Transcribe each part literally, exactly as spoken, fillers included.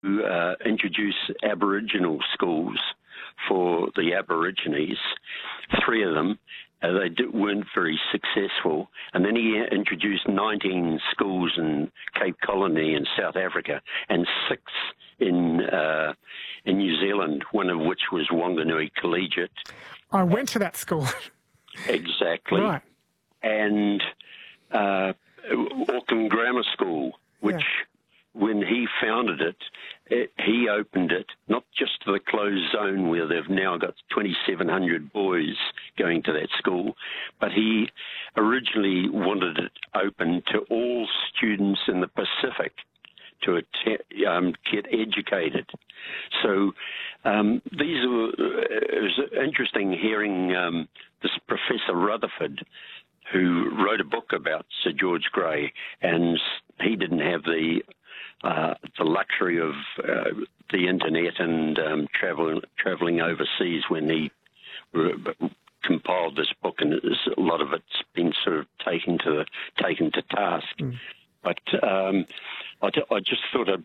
uh, introduce Aboriginal schools for the Aborigines, three of them. Uh, they did, weren't very successful. And then he introduced nineteen schools in Cape Colony in South Africa and six in uh, in New Zealand, one of which was Wanganui Collegiate. I went to that school. Exactly. Right. And uh, Auckland Grammar School, which yeah. when he founded it, it, he opened it not just to the closed zone where they've now got twenty-seven hundred boys going to that school, but he originally wanted it open to all students in the Pacific to att- um, get educated. So um, these were, it was interesting hearing um, this Professor Rutherford, who wrote a book about Sir George Grey, and he didn't have the uh, the luxury of uh, the internet and um, travel, traveling overseas when he re- compiled this book, and a lot of it's been sort of taken to taken to task. Mm. But um, I, d- I just thought I'd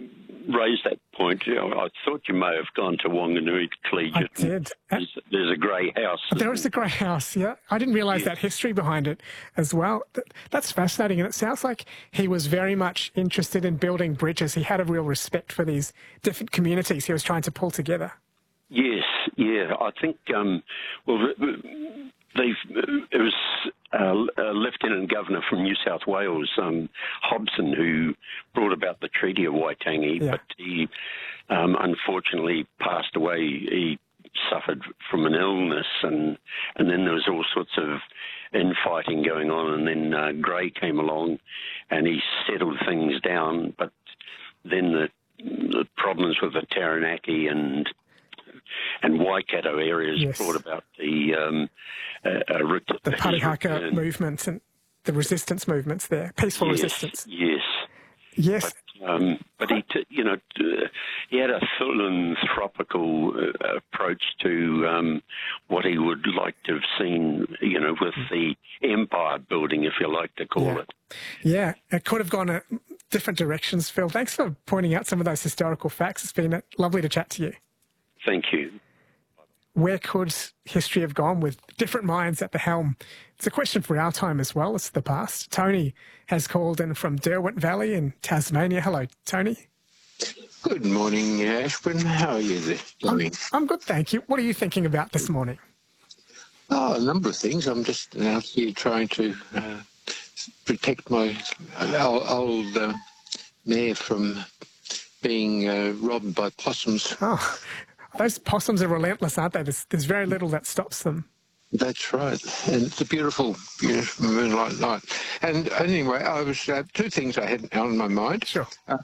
raise that point. You know, I thought you may have gone to Wanganui Collegiate. I did. There's, there's a grey house. There is a grey house, yeah. I didn't realise yeah. that history behind it as well. That's fascinating, and it sounds like he was very much interested in building bridges. He had a real respect for these different communities he was trying to pull together. Yes, yeah. I think, um, well, they've, it was uh, a Lieutenant Governor from New South Wales, um, Hobson, who brought about the Treaty of Waitangi, yeah. but he um, unfortunately passed away. He suffered from an illness, and and then there was all sorts of infighting going on, and then uh, Grey came along and he settled things down, but then the, the problems with the Taranaki and and Waikato areas yes. brought about the um, uh, uh, the Parihaka movement and the resistance movements there, peaceful yes, resistance. Yes, yes. But, um, but he, t- you know, uh, he had a philanthropical uh, approach to um, what he would like to have seen, you know, with the empire building, if you like to call yeah. it. Yeah, it could have gone a different directions, Phil. Thanks for pointing out some of those historical facts. It's been lovely to chat to you. Thank you. Where could history have gone with different minds at the helm? It's a question for our time as well as the past. Tony has called in from Derwent Valley in Tasmania. Hello, Tony. Good morning, Ashwin. How are you doing? I'm, I'm good, thank you. What are you thinking about this morning? Oh, a number of things. I'm just out here trying to uh, protect my old uh, mare from being uh, robbed by possums. Oh, those possums are relentless, aren't they? There's, there's very little that stops them. That's right. And it's a beautiful, beautiful moonlight night. And anyway, I was uh, two things I had on my mind. Sure. Um,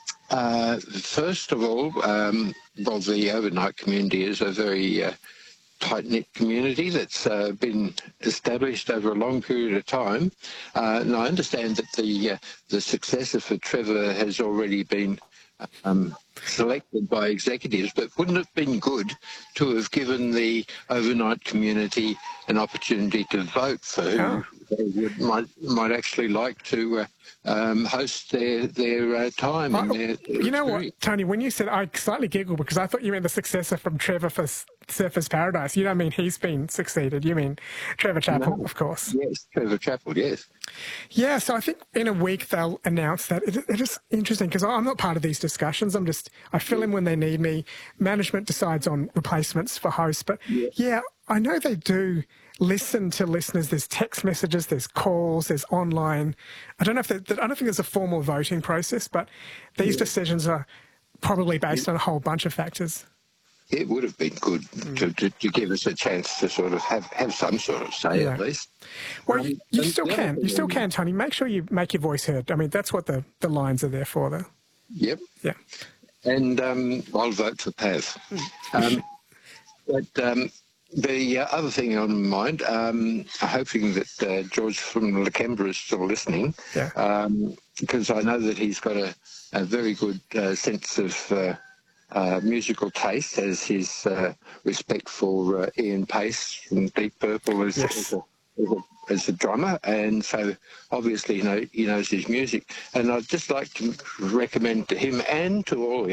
uh, first of all, um, well, the overnight community is a very uh, tight-knit community that's uh, been established over a long period of time. Uh, and I understand that the, uh, the successor for Trevor has already been Um, selected by executives, but wouldn't it have been good to have given the overnight community an opportunity to vote for who oh. they would, might might actually like to uh, um, host their their uh, time? I, in their, their you know experience. what, Tony? When you said, I slightly giggled because I thought you meant the successor from Trevor for Surfers Paradise. You don't mean he's been succeeded. You mean Trevor Chappell, no. of course. Yes, Trevor Chappell. Yes. Yeah, so I think in a week they'll announce that. It, it is interesting because I'm not part of these discussions. I'm just, I fill in when they need me. Management decides on replacements for hosts. But yeah, yeah I know they do listen to listeners. There's text messages, there's calls, there's online. I don't know if there, I don't think there's a formal voting process, but these yeah. decisions are probably based yeah. on a whole bunch of factors. It would have been good to, to, to give us a chance to sort of have, have some sort of say yeah. at least. Well, um, you, you still can. You still can, Tony. Make sure you make your voice heard. I mean, that's what the, the lines are there for, though. Yep. Yeah. And um, I'll vote for Pav. um, but um, the uh, other thing on my mind, um, hoping that uh, George from Lakembra is still listening, yeah. um, because I know that he's got a, a very good uh, sense of uh, Uh, musical taste, as his uh, respect for uh, Ian Pace from Deep Purple as, yes. as, a, as, a, as a drummer, and so obviously you know, he knows his music. And I'd just like to recommend to him and to all